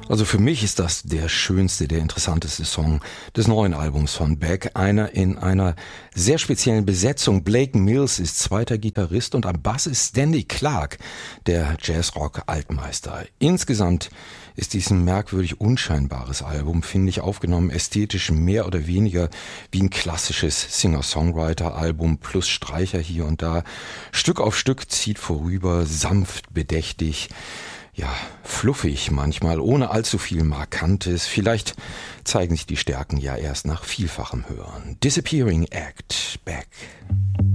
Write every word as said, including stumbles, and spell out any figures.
Also für mich ist das der schönste, der interessanteste Song des neuen Albums von Beck. Einer in einer sehr speziellen Besetzung. Blake Mills ist zweiter Gitarrist und am Bass ist Stanley Clarke, der Jazzrock-Altmeister. Insgesamt ist dies ein merkwürdig unscheinbares Album, finde ich, aufgenommen ästhetisch mehr oder weniger wie ein klassisches Singer-Songwriter-Album plus Streicher hier und da. Stück auf Stück zieht vorüber, sanft, bedächtig. Ja, fluffig manchmal, ohne allzu viel Markantes. Vielleicht zeigen sich die Stärken ja erst nach vielfachem Hören. Disappearing Act, Beck.